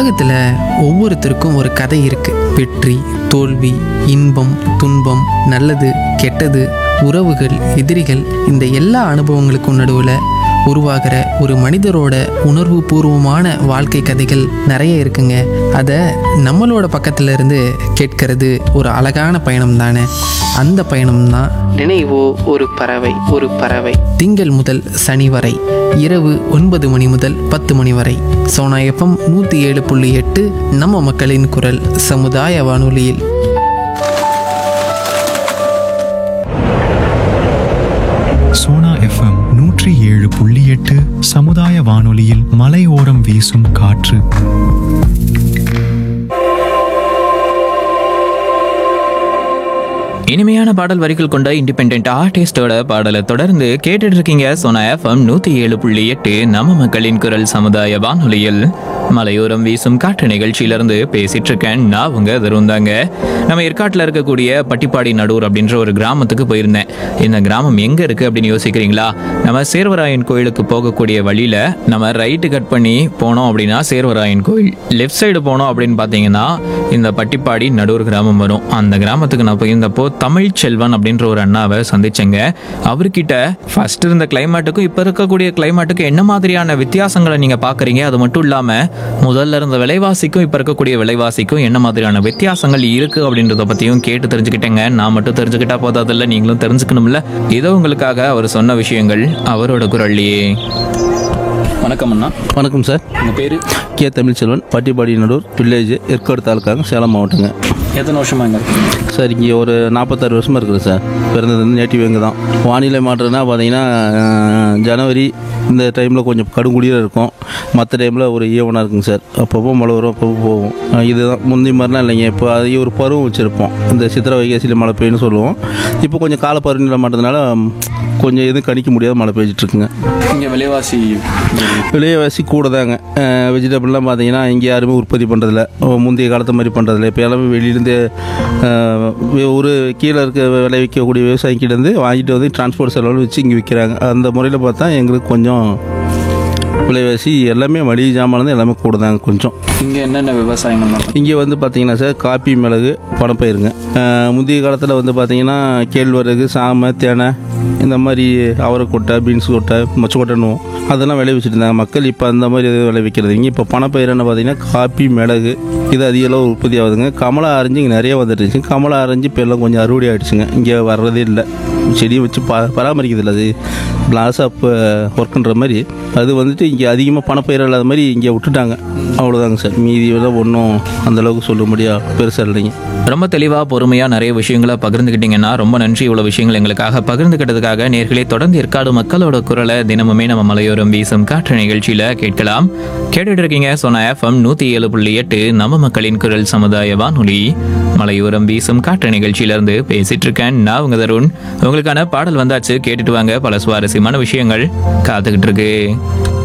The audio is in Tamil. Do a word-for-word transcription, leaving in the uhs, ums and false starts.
உலகத்தில் ஒவ்வொருத்தருக்கும் ஒரு கதை இருக்குது. வெற்றி, தோல்வி, இன்பம், துன்பம், நல்லது, கெட்டது, உறவுகள், எதிரிகள், இந்த எல்லா அனுபவங்களுக்கும் நடுவில் உருவாகிற ஒரு மனிதரோட உணர்வு பூர்வமான வாழ்க்கை கதைகள் நிறைய இருக்குங்க. அதை நம்மளோட பக்கத்துல இருந்து கேட்கறது ஒரு அழகான பயணம் தானே. அந்த பயணம் தான் நினைவோ ஒரு பறவை. ஒரு பறவை திங்கள் முதல் சனி வரை இரவு ஒன்பது மணி முதல் பத்து மணி வரை சோனா எஃப்எம் நூற்றி ஏழு புள்ளி எட்டு நம்ம மக்களின் குரல் சமுதாய வானொலியில். சோனா எஃப்எம் நூற்றி ஏழு புள்ளி எட்டு சமுதாய வானொலியில் மலையோரம் வீசும் காற்று. இனிமையான பாடல் வரிகள் கொண்ட இண்டிபெண்ட் ஆர்டிஸ்டோட பாடலை தொடர்ந்து கேட்டுட்டு இருக்கீங்க சோனா எஃப்எம் நூத்தி ஏழு புள்ளி எட்டு நம்ம மக்களின் குரல் சமுதாய வானொலியில் மலையோரம் வீசும் காற்று நிகழ்ச்சியிலிருந்து பேசிட்டு இருக்கேன். நான் உங்க தருந்தாங்க. நம்ம ஏற்காட்டில் இருக்கக்கூடிய பட்டிப்பாடி நடூர் அப்படின்ற ஒரு கிராமத்துக்கு போயிருந்தேன். இந்த கிராமம் எங்க இருக்கு அப்படின்னு யோசிக்கிறீங்களா? நம்ம சேர்வராயன் கோயிலுக்கு போகக்கூடிய வழியில நம்ம ரைட்டு கட் பண்ணி போனோம் அப்படின்னா சேர்வராயன் கோயில், லெஃப்ட் சைடு போனோம் அப்படின்னு பார்த்தீங்கன்னா இந்த பட்டிப்பாடி நடூர் கிராமம் வரும். அந்த கிராமத்துக்கு நான் போயிருந்தப்போ தமிழ் செல்வன் அப்படின்ற ஒரு அண்ணாவை சந்திச்சேங்க. அவர்கிட்ட ஃபர்ஸ்ட் இருந்த கிளைமேட்டுக்கும் இப்போ இருக்கக்கூடிய கிளைமேட்டுக்கும் என்ன மாதிரியான வித்தியாசங்களை நீங்க பாக்குறீங்க, அது மட்டும் இல்லாம முதல்ல இருந்த விலைவாசிக்கும் இப்போ இருக்கக்கூடிய விலைவாசிக்கும் என்ன மாதிரியான வித்தியாசங்கள் இருக்கு அப்படின்றத பத்தியும் கேட்டு தெரிஞ்சுக்கிட்டேங்க. நான் மட்டும் தெரிஞ்சுக்கிட்டா போதாதில்ல, நீங்களும் தெரிஞ்சுக்கணும்ல. இதோ உங்களுக்காக அவர் சொன்ன விஷயங்கள் அவரோட குரல்லையே. வணக்கம் அண்ணா. வணக்கம் சார். உங்கள் பேர்? K Tamilselvan, Pattipadi Nadur village, Yercaud தாலுக்காங்க, Salem மாவட்டங்க. எத்தனை வருஷமா இங்கே சார்? இங்கே ஒரு நாற்பத்தாறு வருஷமாக இருக்குது சார். பிறந்தது வந்து நேட்டிவ் எங்கே தான். வானிலை மாற்றம்னா பார்த்தீங்கன்னா ஜனவரி இந்த டைமில் கொஞ்சம் கடுங்குடியாக இருக்கும், மற்ற டைமில் ஒரு ஈவனாக இருக்குங்க சார். அப்பப்போ மழை வரும், அப்பப்போ போகும். இதுதான் முந்தி மாதிரிலாம் இல்லைங்க. இப்போ அது ஒரு பருவம் வச்சுருப்போம். இந்த சித்திரை வைகாசியில் மழை பெய்யுன்னு சொல்லுவோம். இப்போ கொஞ்சம் கால பருவநிலை மாற்றதுனால கொஞ்சம் எதுவும் கணிக்க முடியாத மழை பெய்ஞ்சிட்ருக்குங்க. இங்கே விலைவாசி விலைவாசி கூட தாங்க. வெஜிடபிள்லாம் பார்த்தீங்கன்னா இங்கே யாருமே உற்பத்தி பண்ணுறதில்ல, முந்தைய காலத்து மாதிரி பண்ணுறதில்ல. இப்போ எல்லாமே வெளியிலேருந்து ஒரு கீழே இருக்க விளைவிக்கக்கூடிய விவசாயிக்கிட்டேருந்து வாங்கிட்டு வந்து டிரான்ஸ்போர்ட் செலவு வச்சு இங்கே விற்கிறாங்க. அந்த முறையில் பார்த்தா எங்களுக்கு கொஞ்சம் விலைவாசி எல்லாமே மளிகை ஜாமான் எல்லாமே கூட தாங்க கொஞ்சம். இங்கே என்னென்ன விவசாயங்கள்? இங்கே வந்து பார்த்தீங்கன்னா சார் காப்பி, மிளகு, பணப்பயிருங்க. முந்தைய காலத்தில் வந்து பார்த்தீங்கன்னா கேழ்வரகு, சாமை, தேனை, இந்த மாதிரி அவரைக்கொட்டை, பீன்ஸ் கொட்டை, மொச்சக்கொட்டைன்னுவோம், அதெல்லாம் விளைவிச்சிட்டு இருந்தாங்க மக்கள். இப்போ அந்த மாதிரி எதுவும் விளைவிக்கிறது இங்கே. இப்போ பணப்பயிர்னு பார்த்தீங்கன்னா காப்பி, மிளகு இது அதிக அளவு உற்பத்தி ஆகுதுங்க. கமலா ஆரஞ்சு இங்கே நிறைய வந்துட்டுருச்சு. கமலா ஆரஞ்சு இப்போ எல்லாம் கொஞ்சம் அறுவடை ஆகிடுச்சுங்க. இங்கே வர்றதே இல்லை, செடியை வச்சு பா பராமரிக்கிறது இல்லை. அது கிளாஸாக இப்போ ஒர்க்குன்ற மாதிரி அது வந்துட்டு இங்கே அதிகமாக பணப்பயிர் இல்லாத மாதிரி இங்கே விட்டுட்டாங்க. அவ்வளோதாங்க சார். மீதி எல்லாம் ஒன்றும் அந்தளவுக்கு சொல்ல முடியாது, பெருசாக இல்லைங்க. ரொம்ப தெளிவாக பொறுமையாக நிறைய விஷயங்களை பகிர்ந்துக்கிட்டீங்கன்னா ரொம்ப நன்றி. இவ்வளோ விஷயங்கள் எங்களுக்காக பகிர்ந்துக்கிட்டதுக்காக. நேர்களை தொடர்ந்து ஏற்காடு மக்களோட குரலை தினமுமே நம்ம மலையோரம் வீசும் காற்று நிகழ்ச்சியில் கேட்கலாம். கேட்டுட்டு இருக்கீங்க சோனா எஃப்எம் நூற்றி ஏழு புள்ளி எட்டு நம்ம மக்களின் குரல் சமுதாய வானொலி மலையோரம் வீசும் காற்று நிகழ்ச்சியிலேருந்து பேசிட்டு இருக்கேன். நான் உங்க தருண். உங்களுக்கான பாடல் வந்தாச்சு, கேட்டுட்டு வாங்க. பல சுவாரஸ்யமான விஷயங்கள் காத்துக்கிட்டு இருக்கு.